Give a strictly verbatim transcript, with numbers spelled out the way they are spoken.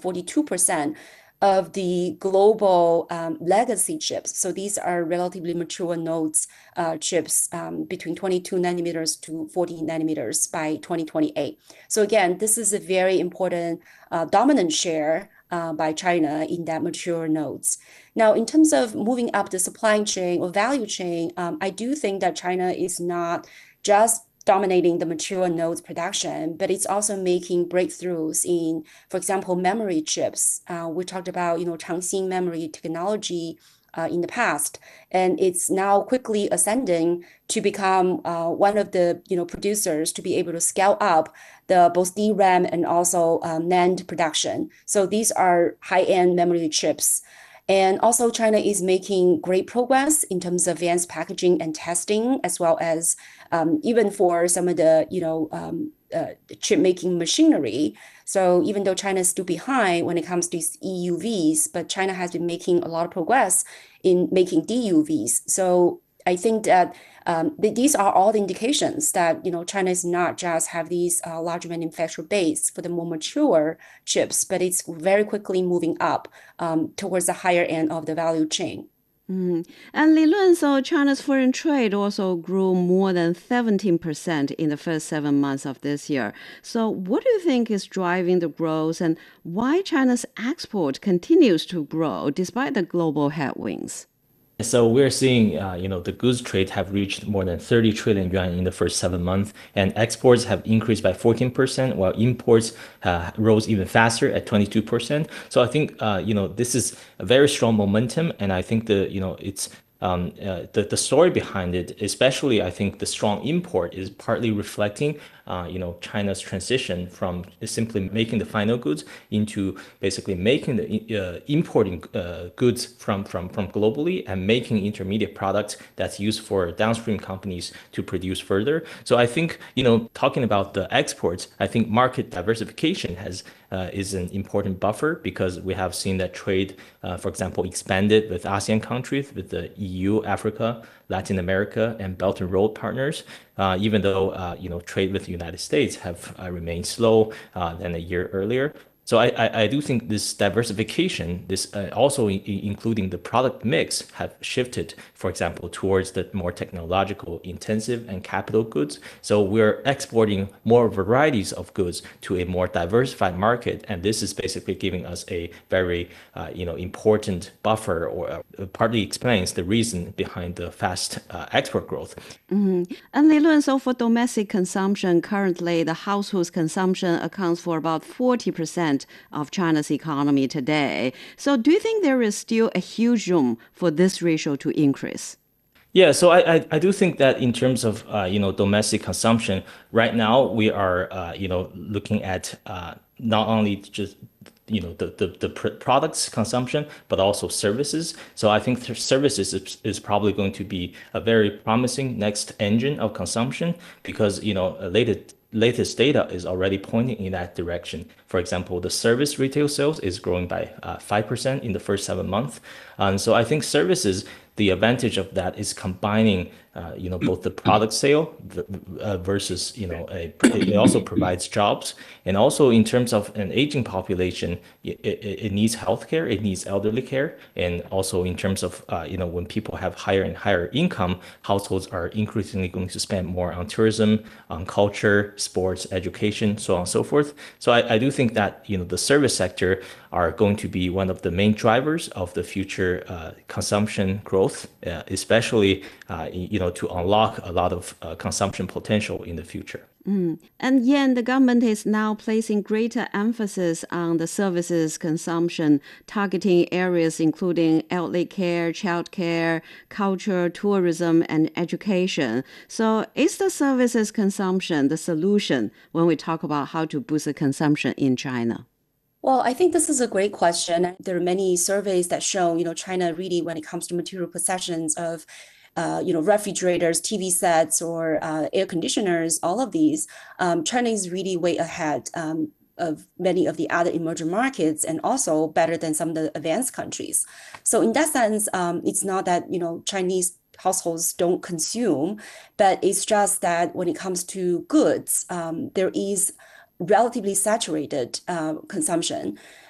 forty-two percent of the global um, legacy chips. So these are relatively mature nodes uh, chips um, between twenty-two nanometers to forty nanometers by twenty twenty-eight. So again, this is a very important uh, dominant share uh, by China in that mature nodes. Now, in terms of moving up the supply chain or value chain, um, I do think that China is not just dominating the mature nodes production, but it's also making breakthroughs in, for example, memory chips. Uh, we talked about, you know, Changxin memory technology uh, in the past, and it's now quickly ascending to become uh, one of the, you know, producers to be able to scale up the both D RAM and also uh, NAND production. So these are high-end memory chips. And also China is making great progress in terms of advanced packaging and testing, as well as um, even for some of the, you know, um, uh, chip making machinery. So even though China is still behind when it comes to E U Vs, but China has been making a lot of progress in making D U Vs. So I think that um, th these are all the indications that, you know, China is not just have these uh, large manufacturer base for the more mature chips, but it's very quickly moving up um, towards the higher end of the value chain. Mm. And Li Lun, so China's foreign trade also grew more than seventeen percent in the first seven months of this year. So what do you think is driving the growth and why China's export continues to grow despite the global headwinds? So we're seeing, uh, you know, the goods trade have reached more than thirty trillion yuan in the first seven months, and exports have increased by fourteen percent, while imports uh, rose even faster at twenty-two percent. So I think, uh, you know, this is a very strong momentum, and I think the, you know, it's um, uh, the the story behind it, especially I think the strong import is partly reflecting, uh, you know, China's transition from simply making the final goods into basically making the uh, importing uh, goods from from from globally and making intermediate products that's used for downstream companies to produce further. So I think, you know, talking about the exports, I think market diversification has uh, is an important buffer because we have seen that trade, uh, for example, expanded with ASEAN countries, with the E U, Africa, Latin America, and Belt and Road partners. Uh, even though uh, you know trade with the United States have uh, remained slow uh, than a year earlier. So I, I, I do think this diversification, this uh, also I- including the product mix, have shifted, for example, towards the more technological intensive and capital goods. So we're exporting more varieties of goods to a more diversified market, and this is basically giving us a very uh, you know important buffer, or uh, partly explains the reason behind the fast uh, export growth. Mhm. And Li Lun, so for domestic consumption, currently the household's consumption accounts for about forty percent of China's economy today. So do you think there is still a huge room for this ratio to increase? Yeah, so I, I I do think that in terms of uh, you know domestic consumption, right now we are uh, you know looking at uh, not only just you know the the, the pr products consumption, but also services. So I think th- services is, is probably going to be a very promising next engine of consumption because you know uh, latest latest data is already pointing in that direction. For example, the service retail sales is growing by uh, five percent in the first seven months. And so I think services, the advantage of that is combining, uh, you know, both the product sale v- uh, versus, you know, a, it also provides jobs. And also in terms of an aging population, it, it, it needs healthcare, it needs elderly care. And also in terms of, uh, you know, when people have higher and higher income, households are increasingly going to spend more on tourism, on culture, sports, education, so on and so forth. So I, I do think that, you know, the service sector are going to be one of the main drivers of the future uh, consumption growth, uh, especially, uh, you know, to unlock a lot of uh, consumption potential in the future. Mm. And yet, the government is now placing greater emphasis on the services consumption, targeting areas including elderly care, childcare, culture, tourism, and education. So, is the services consumption the solution when we talk about how to boost the consumption in China? Well, I think this is a great question. There are many surveys that show, you know, China really, when it comes to material possessions of, uh, you know, refrigerators, T V sets, or uh, air conditioners, all of these, um, China is really way ahead um, of many of the other emerging markets and also better than some of the advanced countries. So in that sense, um, it's not that, you know, Chinese households don't consume, but it's just that when it comes to goods, um, there is relatively saturated uh, consumption.